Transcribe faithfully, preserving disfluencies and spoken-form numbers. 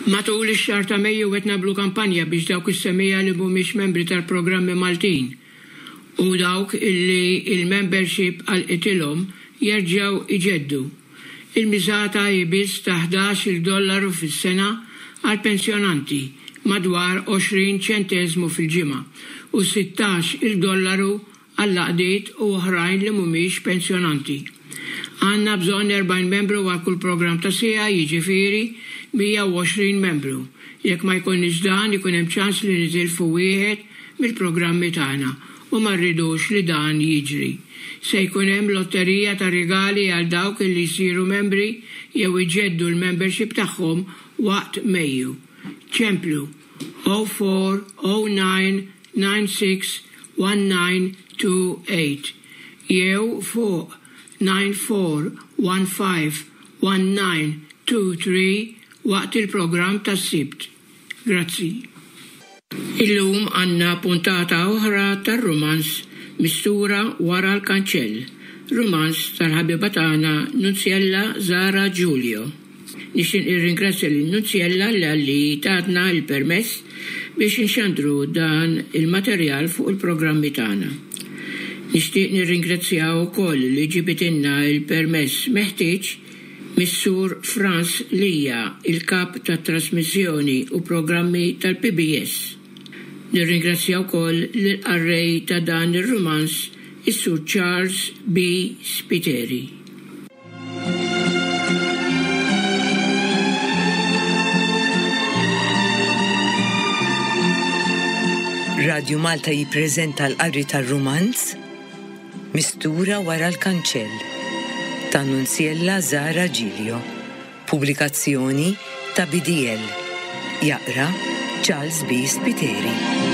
Matul ix-xahar ta' Mejju qed nagħmlu kampanja biex dawk is-semmejja li mhumiex membri tal-programmi Maltin u dawk illi il-membership għal qitilhom jerġgħu iġeddu. Il-miżata hi biss ta' ħdax-il dollaru fis-sena għal pensjonanti madwar għoxrin ċenteżmu fil-ġimgħa u sittax-il dollaru għal laqdiet u oħrajn li mhumiex pensjonanti. Għandna bżonn erbgħin membru għal kull programm ta' sija, jiġifieri mija u għoxrin membru. Jekk ma jkunniex dan ikun hemm ċans li nitilfu wieħed mill-programmi tagħna u ma rridux li dan jiġri. Se jkun hemm lotterija ta' rigali għal dawk li jsiru membri jew iġeddu l-membership tagħhom waqt Mejju. ċemplu zero four zero nine nine six one nine two eight jew fuq nine four one five one nine two three waqt il-programm tas-Sibt. Grazzi. Illum għandna puntata oħra tar-rumans mistura wara l-kanċell. Rumans tal-ħabiba tagħna Nunzjella Zara Giulio. Nixtieq nirringrazzja lil Nunzjella li tatna l-permess biex inxandru dan il-materjal fuq il-programmi tagħna. Nixtieq nirringrazzjaw ukoll li ġibitilna il-permess meħtieġ Missur Franz Lija, il-kap tat trasmissjoni u programmi tal-P B S. Nirringrazzjaw ukoll l-arrej ta' dan ir-rumans is-Sur Charles B. Spiteri. Radio Malta jippreżenta l-qari tar-rumanz Mistura wara l-kanċell ta' Nunzjella Zara Giulio. Pubblikazzjoni ta' B D L. Jaqra Charles B. Spiteri.